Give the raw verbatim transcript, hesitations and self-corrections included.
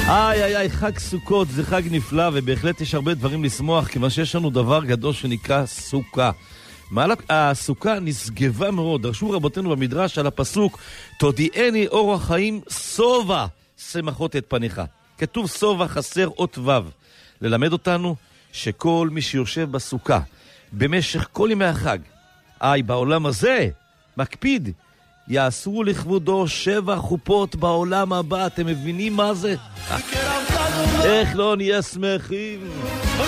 איי איי איי, חג סוכות זה חג נפלא, ובהחלט יש הרבה דברים לשמוח, כיוון שיש לנו דבר גדול שנקרא סוכה. מעל הסוכה נשגבה מאוד, דרשו רבותינו במדרש על הפסוק, תודיעני אור החיים סובה שמחות את פניך. כתוב סובה חסר אות וו, ללמד אותנו שכל מי שיושב בסוכה במשך כל ימי החג, איי בעולם הזה, מקפיד, יעשו לכבודו שבע חופות בעולם הבא. אתם מבינים מה זה? איך לא נהיה שמחים?